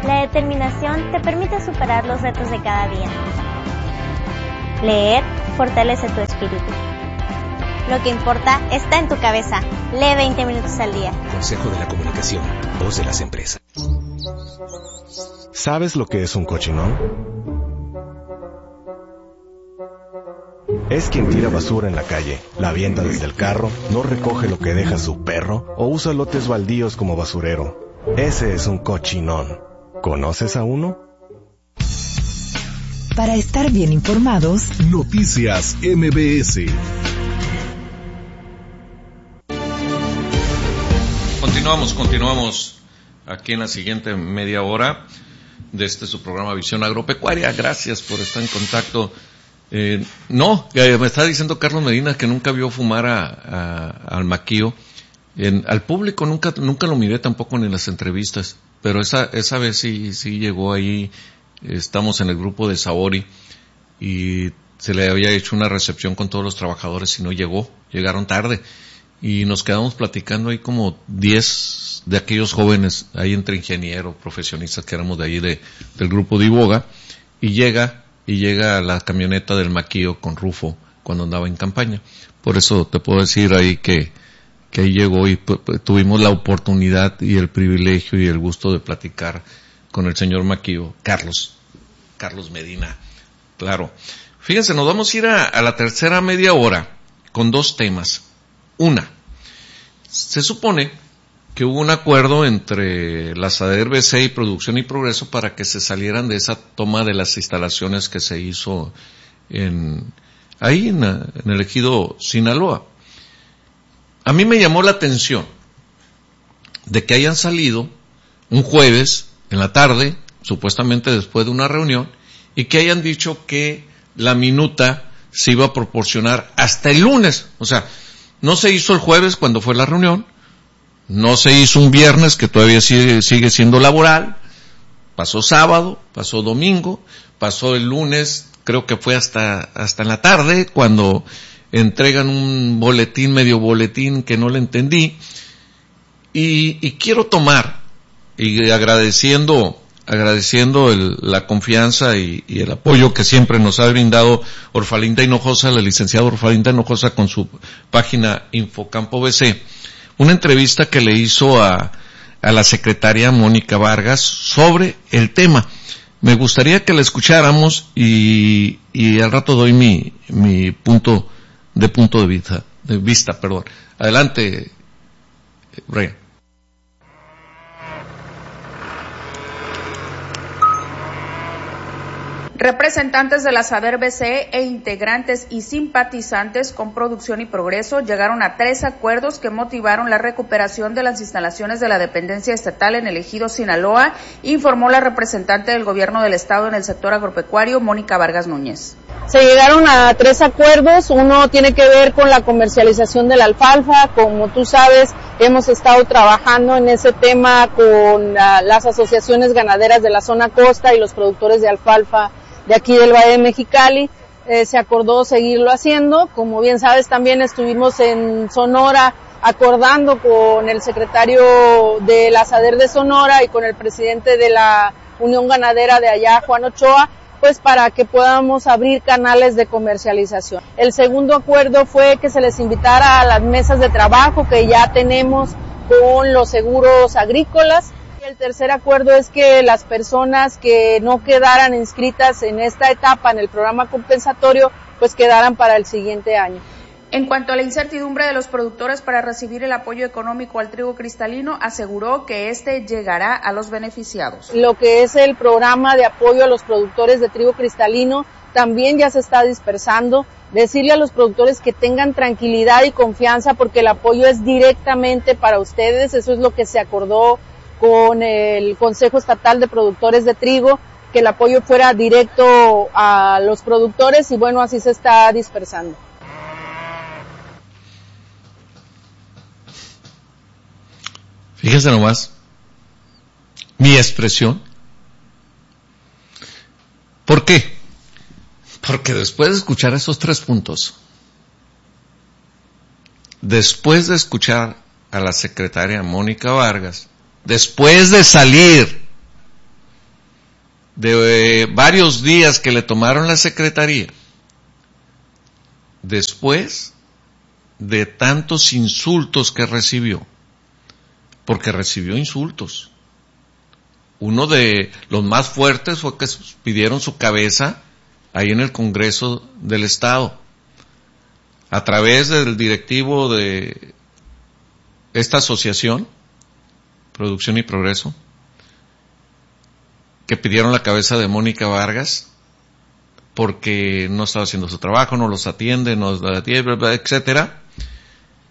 La determinación te permite superar los retos de cada día. Leer fortalece tu espíritu. Lo que importa está en tu cabeza. Lee 20 minutos al día. Consejo de la Comunicación, voz de las empresas. ¿Sabes lo que es un cochinón? Es quien tira basura en la calle, la avienta desde el carro, no recoge lo que deja su perro o usa lotes baldíos como basurero. Ese es un cochinón. ¿Conoces a uno? Para estar bien informados, Noticias MBS. Continuamos aquí en la siguiente media hora de su programa Visión Agropecuaria. Gracias por estar en contacto. Me está diciendo Carlos Medina que nunca vio fumar al Maquío. Al público nunca lo miré tampoco ni en las entrevistas, pero esa vez sí llegó ahí. Estamos en el grupo de Sabori y se le había hecho una recepción con todos los trabajadores y no llegaron tarde. Y nos quedamos platicando ahí como 10 de aquellos jóvenes, ahí entre ingenieros, profesionistas que éramos de ahí del grupo de Iboga, y llega la camioneta del Maquío con Rufo cuando andaba en campaña. Por eso te puedo decir ahí que ahí llegó y tuvimos la oportunidad y el privilegio y el gusto de platicar con el señor Maquío, Carlos Medina. Claro. Fíjense, nos vamos a ir a la tercera media hora con dos temas. Una, se supone que hubo un acuerdo entre la SADER BC y Producción y Progreso para que se salieran de esa toma de las instalaciones que se hizo en el ejido Sinaloa. A mí me llamó la atención de que hayan salido un jueves en la tarde, supuestamente después de una reunión, y que hayan dicho que la minuta se iba a proporcionar hasta el lunes. O sea, no se hizo el jueves cuando fue la reunión, no se hizo un viernes que todavía sigue siendo laboral, pasó sábado, pasó domingo, pasó el lunes, creo que fue hasta en la tarde cuando entregan un medio boletín que no le entendí, y quiero tomar, y agradeciendo la confianza y el apoyo que siempre nos ha brindado Orfalinda Hinojosa, la licenciada Orfalinda Hinojosa con su página Infocampo BC, una entrevista que le hizo a la secretaria Mónica Vargas sobre el tema. Me gustaría que la escucháramos y al rato doy mi punto de vista. Adelante, Brian. Representantes de la SADER BC e integrantes y simpatizantes con Producción y Progreso llegaron a 3 acuerdos que motivaron la recuperación de las instalaciones de la dependencia estatal en el ejido Sinaloa, informó la representante del gobierno del estado en el sector agropecuario, Mónica Vargas Núñez. Se llegaron a 3 acuerdos. Uno tiene que ver con la comercialización de la alfalfa. Como tú sabes, hemos estado trabajando en ese tema con las asociaciones ganaderas de la zona costa y los productores de alfalfa de aquí del Valle de Mexicali. Se acordó seguirlo haciendo. Como bien sabes, también estuvimos en Sonora acordando con el secretario de la SADER de Sonora y con el presidente de la Unión Ganadera de allá, Juan Ochoa, pues para que podamos abrir canales de comercialización. El segundo acuerdo fue que se les invitara a las mesas de trabajo que ya tenemos con los seguros agrícolas. Y el tercer acuerdo es que las personas que no quedaran inscritas en esta etapa en el programa compensatorio, pues quedaran para el siguiente año. En cuanto a la incertidumbre de los productores para recibir el apoyo económico al trigo cristalino, aseguró que este llegará a los beneficiados. Lo que es el programa de apoyo a los productores de trigo cristalino también ya se está dispersando. Decirle a los productores que tengan tranquilidad y confianza porque el apoyo es directamente para ustedes. Eso es lo que se acordó con el Consejo Estatal de Productores de Trigo, que el apoyo fuera directo a los productores y bueno, así se está dispersando. Fíjese nomás, mi expresión. ¿Por qué? Porque después de escuchar esos 3 puntos, después de escuchar a la secretaria Mónica Vargas, después de salir de varios días que le tomaron la secretaría, después de tantos insultos que recibió, porque recibió insultos. Uno de los más fuertes fue que pidieron su cabeza ahí en el Congreso del Estado, a través del directivo de esta asociación, Producción y Progreso, que pidieron la cabeza de Mónica Vargas porque no estaba haciendo su trabajo, no los atiende, no los atiende, etcétera.